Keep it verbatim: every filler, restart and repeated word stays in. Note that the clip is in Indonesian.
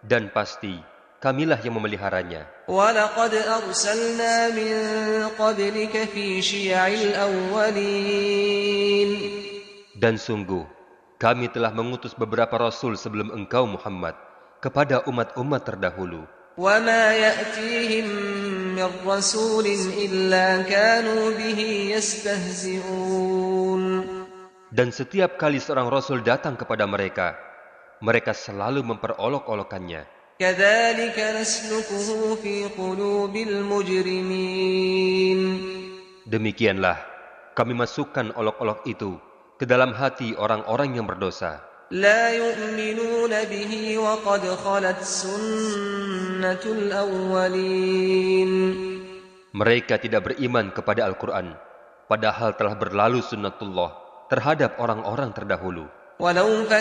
Dan pasti kamilah yang memeliharanya. وَلَقَدْ أَرْسَلْنَا مِن قَبْلِكَ فِي شِيَعِ الْأَوَّلِينَ. Dan sungguh, kami telah mengutus beberapa rasul sebelum engkau Muhammad kepada umat-umat terdahulu. وَمَا يَأْتِيهِم مِّن رَّسُولٍ إِلَّا كَانُوا بِهِ يَسْتَهْزِئُونَ. Dan setiap kali seorang rasul datang kepada mereka, mereka selalu memperolok-olokannya. كَذَلِكَ نَسْلُكُهُ فِي قُلُوبِ الْمُجْرِمِينَ. Demikianlah kami masukkan olok-olok itu ke dalam hati orang-orang yang berdosa. لا يؤمنون به وقد خلت سنة الأولين. Mereka tidak beriman kepada Al-Quran, padahal telah berlalu sunnatullah terhadap orang-orang terdahulu. ولو